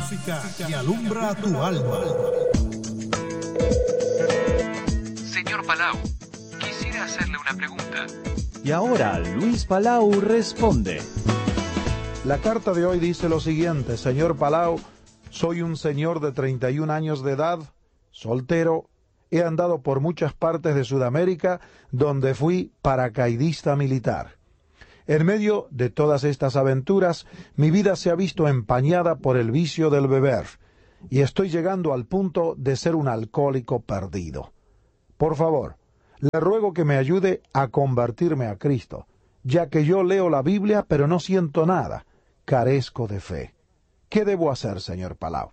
que alumbra tu alma. Señor Palau, quisiera hacerle una pregunta. Y ahora Luis Palau responde. La carta de hoy dice lo siguiente: Señor Palau, soy un señor de 31 años de edad, soltero. He andado por muchas partes de Sudamérica, donde fui paracaidista militar. En medio de todas estas aventuras, mi vida se ha visto empañada por el vicio del beber, y estoy llegando al punto de ser un alcohólico perdido. Por favor, le ruego que me ayude a convertirme a Cristo, ya que yo leo la Biblia, pero no siento nada. Carezco de fe. ¿Qué debo hacer, señor Palau?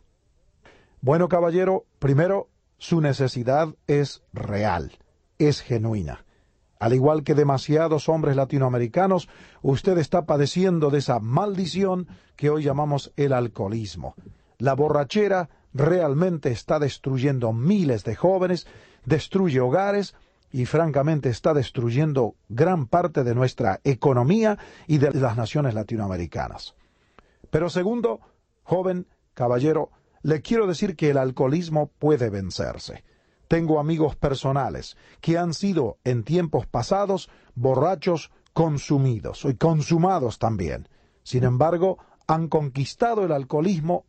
Bueno, caballero, primero, su necesidad es real, es genuina. Al igual que demasiados hombres latinoamericanos, usted está padeciendo de esa maldición que hoy llamamos el alcoholismo. La borrachera realmente está destruyendo miles de jóvenes, destruye hogares y francamente está destruyendo gran parte de nuestra economía y de las naciones latinoamericanas. Pero segundo, joven, caballero, le quiero decir que el alcoholismo puede vencerse. Tengo amigos personales que han sido en tiempos pasados borrachos consumidos y consumados también. Sin embargo, han conquistado el alcoholismo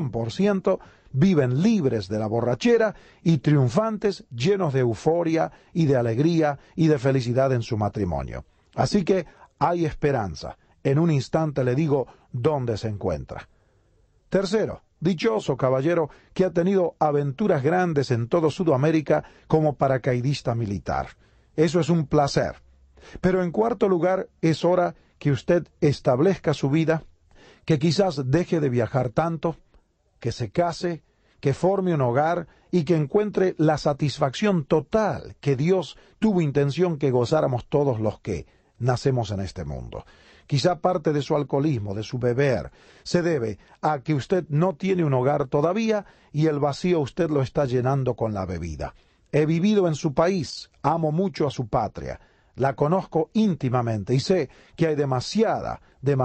100%, viven libres de la borrachera y triunfantes, llenos de euforia y de alegría y de felicidad en su matrimonio. Así que hay esperanza. En un instante le digo dónde se encuentra. Tercero, dichoso caballero que ha tenido aventuras grandes en todo Sudamérica como paracaidista militar. Eso es un placer. Pero en cuarto lugar, es hora que usted establezca su vida, que quizás deje de viajar tanto, que se case, que forme un hogar y que encuentre la satisfacción total que Dios tuvo intención que gozáramos todos los que nacemos en este mundo. Quizá parte de su alcoholismo, de su beber, se debe a que usted no tiene un hogar todavía y el vacío usted lo está llenando con la bebida. He vivido en su país, amo mucho a su patria, la conozco íntimamente y sé que hay demasiada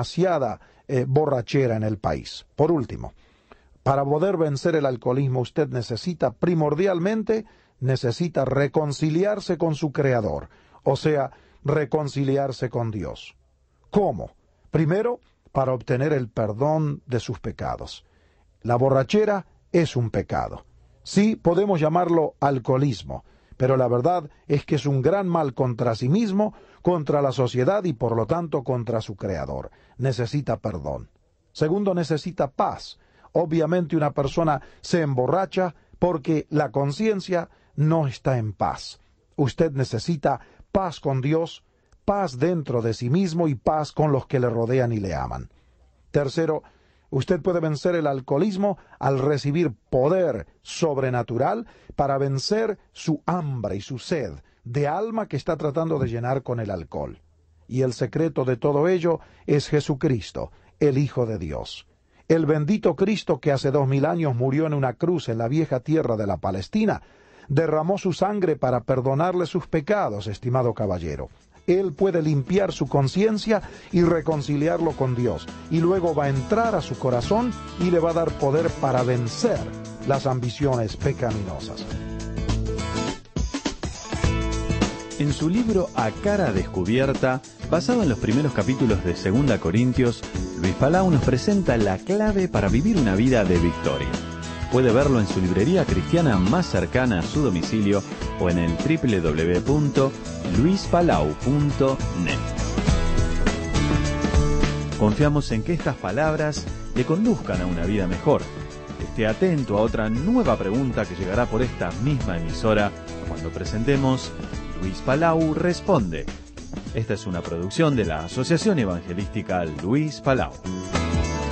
borrachera en el país. Por último, para poder vencer el alcoholismo usted primordialmente necesita reconciliarse con su Creador, o sea, reconciliarse con Dios. ¿Cómo? Primero, para obtener el perdón de sus pecados. La borrachera es un pecado. Sí, podemos llamarlo alcoholismo, pero la verdad es que es un gran mal contra sí mismo, contra la sociedad y por lo tanto contra su Creador. Necesita perdón. Segundo, necesita paz. Obviamente una persona se emborracha porque la conciencia no está en paz. Usted necesita paz con Dios, paz dentro de sí mismo y paz con los que le rodean y le aman. Tercero, usted puede vencer el alcoholismo al recibir poder sobrenatural para vencer su hambre y su sed de alma que está tratando de llenar con el alcohol. Y el secreto de todo ello es Jesucristo, el Hijo de Dios. El bendito Cristo que hace 2000 años murió en una cruz en la vieja tierra de la Palestina, derramó su sangre para perdonarle sus pecados, estimado caballero. Él puede limpiar su conciencia y reconciliarlo con Dios, y luego va a entrar a su corazón y le va a dar poder para vencer las ambiciones pecaminosas. En su libro A Cara Descubierta, basado en los primeros capítulos de 2 Corintios, Luis Palau nos presenta la clave para vivir una vida de victoria. Puede verlo en su librería cristiana más cercana a su domicilio o en el www.luispalau.net. Confiamos en que estas palabras le conduzcan a una vida mejor. Esté atento a otra nueva pregunta que llegará por esta misma emisora cuando presentemos Luis Palau Responde. Esta es una producción de la Asociación Evangelística Luis Palau.